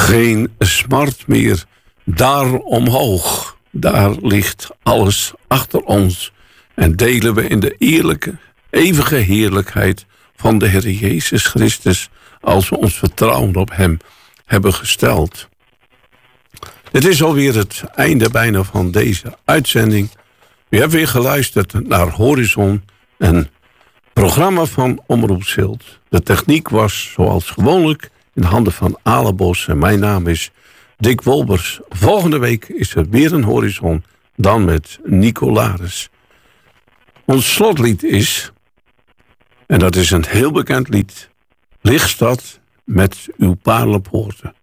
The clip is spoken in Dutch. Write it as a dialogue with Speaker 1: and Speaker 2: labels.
Speaker 1: Geen smart meer, daar omhoog. Daar ligt alles achter ons. En delen we in de eerlijke, eeuwige heerlijkheid van de Heer Jezus Christus, als we ons vertrouwen op hem hebben gesteld. Het is alweer het einde bijna van deze uitzending. U hebt weer geluisterd naar Horizon, een programma van Omroep Zilt. De techniek was zoals gewoonlijk in handen van Ale Bos en mijn naam is Dick Wolbers. Volgende week is er weer een Horizon, dan met Nicolaris. Ons slotlied is, en dat is een heel bekend lied, Lichtstad met uw parelpoorten.